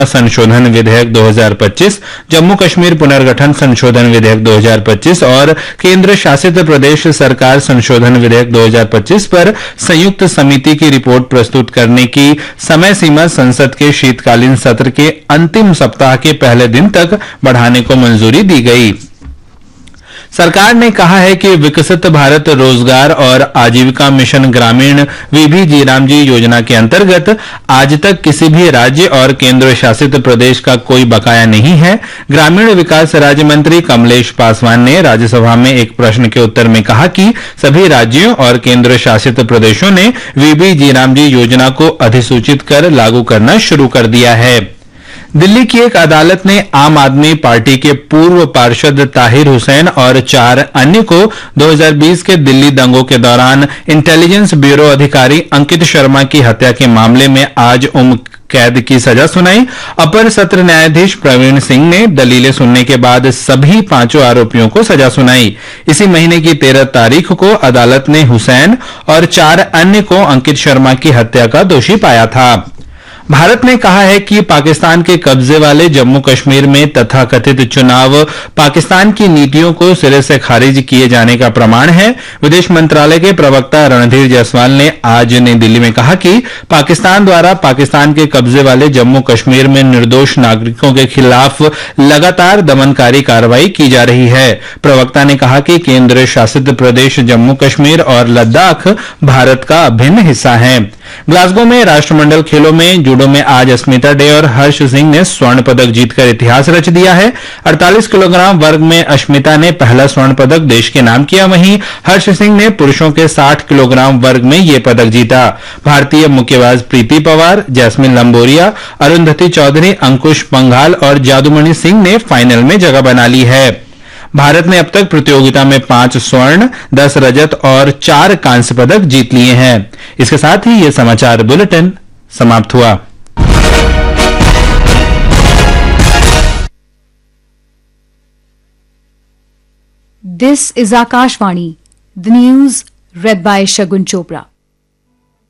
संशोधन विधेयक 2025, जम्मू कश्मीर पुनर्गठन संशोधन विधेयक 2025 और केंद्र शासित प्रदेश सरकार संशोधन विधेयक 2025 पर संयुक्त समिति की रिपोर्ट प्रस्तुत करने की समय सीमा संसद के शीतकालीन सत्र के अंतिम सप्ताह के पहले दिन तक बढ़ाने को मंजूरी दी गई। सरकार ने कहा है कि विकसित भारत रोजगार और आजीविका मिशन ग्रामीण वीबी रामजी योजना के अंतर्गत आज तक किसी भी राज्य और केंद्र शासित प्रदेश का कोई बकाया नहीं है। ग्रामीण विकास राज्य मंत्री कमलेश पासवान ने राज्यसभा में एक प्रश्न के उत्तर में कहा कि सभी राज्यों और केंद्र शासित प्रदेशों ने वीबी रामजी योजना को अधिसूचित कर लागू करना शुरू कर दिया है। दिल्ली की एक अदालत ने आम आदमी पार्टी के पूर्व पार्षद ताहिर हुसैन और 4 अन्य को 2020 के दिल्ली दंगों के दौरान इंटेलिजेंस ब्यूरो अधिकारी अंकित शर्मा की हत्या के मामले में आज उम्र कैद की सजा सुनाई। अपर सत्र न्यायाधीश प्रवीण सिंह ने दलीलें सुनने के बाद सभी 5 आरोपियों को सजा सुनाई। इसी महीने की 13 तारीख को अदालत ने हुसैन और 4 अन्य को अंकित शर्मा की हत्या का दोषी पाया था। भारत ने कहा है कि पाकिस्तान के कब्जे वाले जम्मू कश्मीर में तथाकथित चुनाव पाकिस्तान की नीतियों को सिरे से खारिज किए जाने का प्रमाण है। विदेश मंत्रालय के प्रवक्ता रणधीर जायसवाल ने आज नई दिल्ली में कहा कि पाकिस्तान द्वारा पाकिस्तान के कब्जे वाले जम्मू कश्मीर में निर्दोष नागरिकों के खिलाफ लगातार दमनकारी कार्रवाई की जा रही है। प्रवक्ता ने कहा कि केंद्र शासित प्रदेश जम्मू कश्मीर और लद्दाख भारत का अभिन्न हिस्सा है। ग्लासगो में राष्ट्रमंडल खेलों में जूडो में आज अस्मिता डे और हर्ष सिंह ने स्वर्ण पदक जीतकर इतिहास रच दिया है। 48 किलोग्राम वर्ग में अस्मिता ने पहला स्वर्ण पदक देश के नाम किया, वहीं हर्ष सिंह ने पुरुषों के 60 किलोग्राम वर्ग में यह पदक जीता। भारतीय मुक्केबाज प्रीति पवार, जैस्मिन लंबोरिया, अरुंधति चौधरी, अंकुश पंघाल और जादूमणि सिंह ने फाइनल में जगह बना ली है। भारत ने अब तक प्रतियोगिता में 5 स्वर्ण, 10 रजत और 4 कांस्य पदक जीत लिए हैं। इसके साथ ही यह समाचार बुलेटिन समाप्त हुआ। This is Akashvani, the news read by Shagun Chopra.